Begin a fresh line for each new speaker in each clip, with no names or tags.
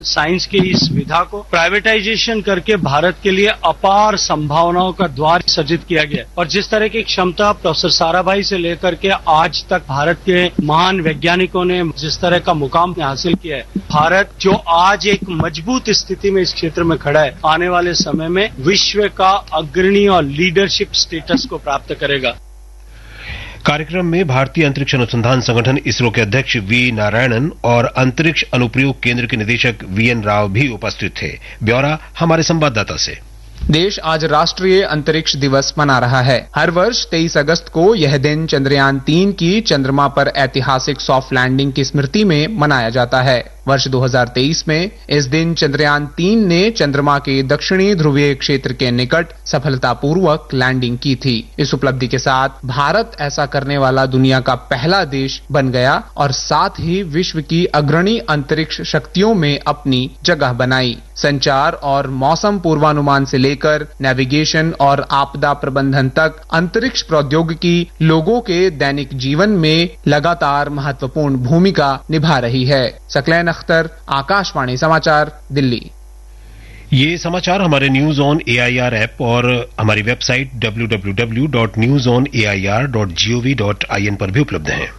Science की इस विधा को प्राइवेटाइजेशन करके भारत के लिए अपार संभावनाओं का द्वार सृजित किया गया और जिस तरह की क्षमता प्रोफेसर साराभाई से लेकर के आज तक भारत के महान वैज्ञानिकों ने जिस तरह का मुकाम हासिल किया है, भारत जो आज एक मजबूत स्थिति में इस क्षेत्र में खड़ा है, आने वाले समय में विश्व का अग्रणी और लीडरशिप स्टेटस को प्राप्त करेगा।
कार्यक्रम में भारतीय अंतरिक्ष अनुसंधान संगठन इसरो के अध्यक्ष वी नारायणन और अंतरिक्ष अनुप्रयोग केंद्र के निदेशक वीएन राव भी उपस्थित थे। ब्यौरा हमारे संवाददाता से।
देश आज राष्ट्रीय अंतरिक्ष दिवस मना रहा है। हर वर्ष 23 अगस्त को यह दिन चंद्रयान 3 की चंद्रमा पर ऐतिहासिक सॉफ्ट लैंडिंग की स्मृति में मनाया जाता है। वर्ष 2023 में इस दिन चंद्रयान 3 ने चंद्रमा के दक्षिणी ध्रुवीय क्षेत्र के निकट सफलतापूर्वक लैंडिंग की थी। इस उपलब्धि के साथ भारत ऐसा करने वाला दुनिया का पहला देश बन गया और साथ ही विश्व की अग्रणी अंतरिक्ष शक्तियों में अपनी जगह बनाई। संचार और मौसम पूर्वानुमान से लेकर नेविगेशन और आपदा प्रबंधन तक अंतरिक्ष प्रौद्योगिकी लोगों के दैनिक जीवन में लगातार महत्वपूर्ण भूमिका निभा रही है। सकलैन अख्तर, आकाशवाणी समाचार, दिल्ली।
ये समाचार हमारे न्यूज ऑन एआईआर ऐप और हमारी वेबसाइट www.newsonair.gov.in पर भी उपलब्ध हैं।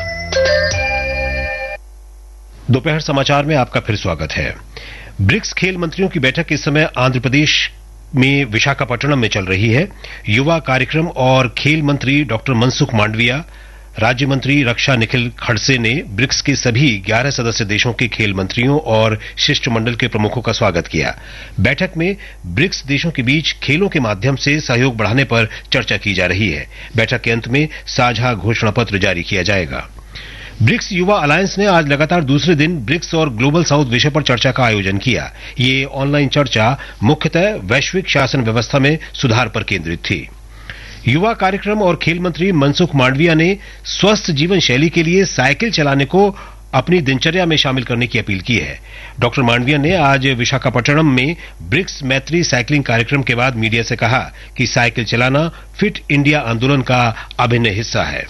दोपहर समाचार में आपका फिर स्वागत है। ब्रिक्स खेल मंत्रियों की बैठक इस समय आंध्र प्रदेश में विशाखापट्टनम में चल रही है। युवा कार्यक्रम और खेल मंत्री डॉक्टर मनसुख मांडविया, राज्य मंत्री रक्षा निखिल खड़से ने ब्रिक्स के सभी 11 सदस्य देशों के खेल मंत्रियों और शिष्टमंडल के प्रमुखों का स्वागत किया। बैठक में ब्रिक्स देशों के बीच खेलों के माध्यम से सहयोग बढ़ाने पर चर्चा की जा रही है। बैठक के अंत में साझा घोषणा पत्र जारी किया जाएगा। ब्रिक्स युवा अलायंस ने आज लगातार दूसरे दिन ब्रिक्स और ग्लोबल साउथ विषय पर चर्चा का आयोजन किया। ये ऑनलाइन चर्चा मुख्यतः वैश्विक शासन व्यवस्था में सुधार पर केंद्रित थी। युवा कार्यक्रम और खेल मंत्री मनसुख मांडविया ने स्वस्थ जीवन शैली के लिए साइकिल चलाने को अपनी दिनचर्या में शामिल करने की अपील की है। डॉक्टर मांडविया ने आज विशाखापट्टनम में ब्रिक्स मैत्री साइकिलिंग कार्यक्रम के बाद मीडिया से कहा कि साइकिल चलाना फिट इंडिया आंदोलन का अभिन्न हिस्सा है।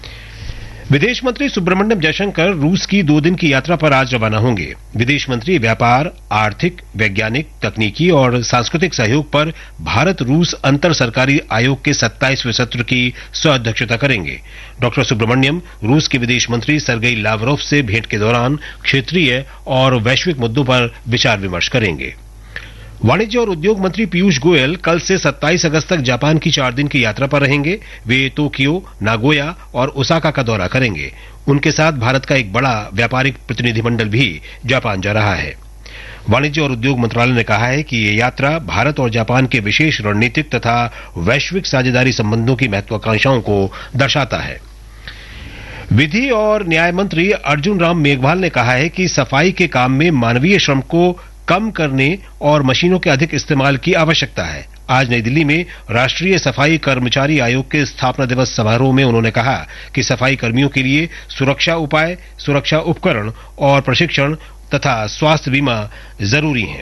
विदेश मंत्री सुब्रमण्यम जयशंकर रूस की 2 दिन की यात्रा पर आज रवाना होंगे। विदेश मंत्री व्यापार, आर्थिक, वैज्ञानिक, तकनीकी और सांस्कृतिक सहयोग पर भारत रूस अंतर सरकारी आयोग के 27वें सत्र की सह-अध्यक्षता करेंगे। डॉक्टर सुब्रमण्यम रूस के विदेश मंत्री सर्गेई लावरोव से भेंट के दौरान क्षेत्रीय और वैश्विक मुद्दों पर विचार विमर्श करेंगे। वाणिज्य और उद्योग मंत्री पीयूष गोयल कल से 27 अगस्त तक जापान की 4 दिन की यात्रा पर रहेंगे। वे टोक्यो, नागोया और ओसाका का दौरा करेंगे। उनके साथ भारत का एक बड़ा व्यापारिक प्रतिनिधिमंडल भी जापान जा रहा है। वाणिज्य और उद्योग मंत्रालय ने कहा है कि ये यात्रा भारत और जापान के विशेष रणनीतिक तथा वैश्विक साझेदारी संबंधों की महत्वाकांक्षाओं को दर्शाता है। विधि और न्याय मंत्री अर्जुन राम मेघवाल ने कहा है कि सफाई के काम में मानवीय श्रम को कम करने और मशीनों के अधिक इस्तेमाल की आवश्यकता है। आज नई दिल्ली में राष्ट्रीय सफाई कर्मचारी आयोग के स्थापना दिवस समारोह में उन्होंने कहा कि सफाई कर्मियों के लिए सुरक्षा उपाय, सुरक्षा उपकरण और प्रशिक्षण तथा स्वास्थ्य बीमा जरूरी हैं।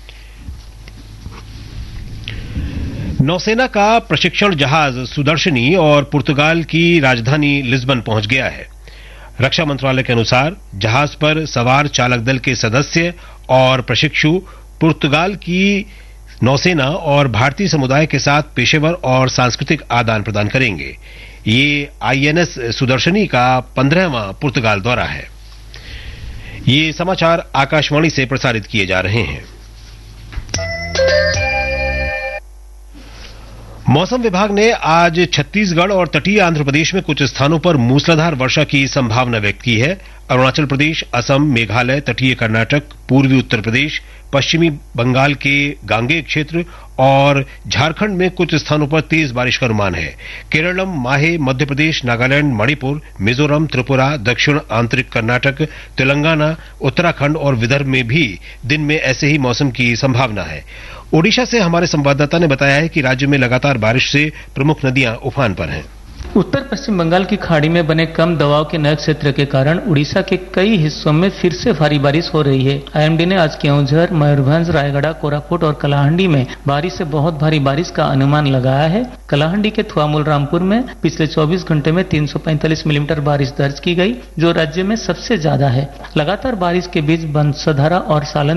नौसेना का प्रशिक्षण जहाज सुदर्शनी और पुर्तगाल की राजधानी लिस्बन पहुंच गया है। रक्षा मंत्रालय के अनुसार जहाज पर सवार चालक दल के सदस्य और प्रशिक्षु पुर्तगाल की नौसेना और भारतीय समुदाय के साथ पेशेवर और सांस्कृतिक आदान प्रदान करेंगे। ये आईएनएस सुदर्शनी का 15वां पुर्तगाल दौरा है। ये समाचार आकाशवाणी से प्रसारित किए जा रहे हैं। मौसम विभाग ने आज छत्तीसगढ़ और तटीय आंध्र प्रदेश में कुछ स्थानों पर मूसलाधार वर्षा की संभावना व्यक्त की है। अरुणाचल प्रदेश, असम, मेघालय, तटीय कर्नाटक, पूर्वी उत्तर प्रदेश, पश्चिमी बंगाल के गांगेय क्षेत्र और झारखंड में कुछ स्थानों पर तेज बारिश का अनुमान है। केरलम, माहे, मध्य प्रदेश, नागालैंड, मणिपुर, मिजोरम, त्रिपुरा, दक्षिण आंतरिक कर्नाटक, तेलंगाना, उत्तराखंड और विदर्भ में भी दिन में ऐसे ही मौसम की संभावना है। ओडिशा से हमारे संवाददाता ने बताया है कि राज्य में लगातार बारिश से प्रमुख नदियां उफान पर हैं।
उत्तर पश्चिम बंगाल की खाड़ी में बने कम दबाव के नए क्षेत्र के कारण उड़ीसा के कई हिस्सों में फिर से भारी बारिश हो रही है। आईएमडी ने आज केओंझर, मयूरभंज, रायगढ़, कोरापुट और कलाहंडी में भारी से बहुत भारी बारिश का अनुमान लगाया है। कलाहंडी के थुआमुल रामपुर में पिछले 24 घंटे में 345 मिलीमीटर बारिश दर्ज की गई, जो राज्य में सबसे ज्यादा है। लगातार बारिश के बीच बंसधरा और सालन